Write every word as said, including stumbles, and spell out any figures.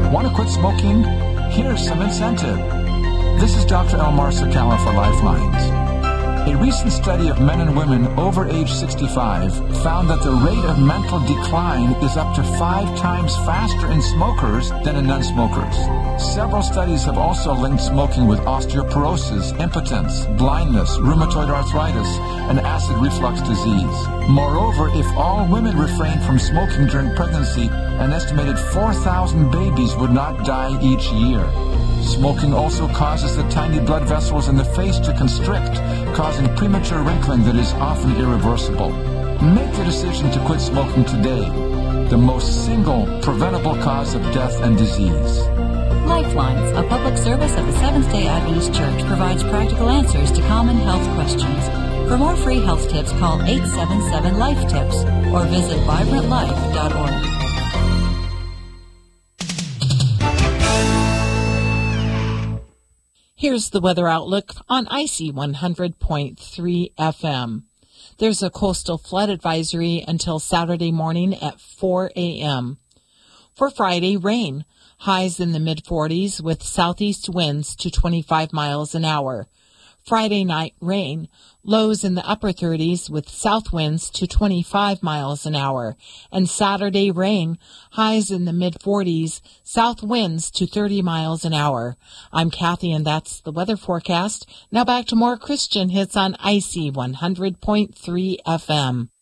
Want to quit smoking? Here's some incentive. This is Doctor Elmar Sakala for Lifelines. A recent study of men and women over age sixty-five found that the rate of mental decline is up to five times faster in smokers than in non-smokers. Several studies have also linked smoking with osteoporosis, impotence, blindness, rheumatoid arthritis, and acid reflux disease. Moreover, if all women refrained from smoking during pregnancy, an estimated four thousand babies would not die each year. Smoking also causes the tiny blood vessels in the face to constrict, causing premature wrinkling that is often irreversible. Make the decision to quit smoking today, the most single preventable cause of death and disease. Lifelines, a public service of the Seventh-day Adventist Church, provides practical answers to common health questions. For more free health tips, call eight seven seven, LIFE TIPS or visit vibrant life dot org. Here's the weather outlook on I C one hundred point three F M. There's a coastal flood advisory until Saturday morning at four a.m. For Friday, rain. Highs in the mid-forties with southeast winds to twenty-five miles an hour. Friday night, rain. Lows in the upper thirties with south winds to twenty-five miles an hour. And Saturday, rain. Highs in the mid-forties, south winds to thirty miles an hour. I'm Kathy, and that's the weather forecast. Now back to more Christian hits on I C one hundred point three F M.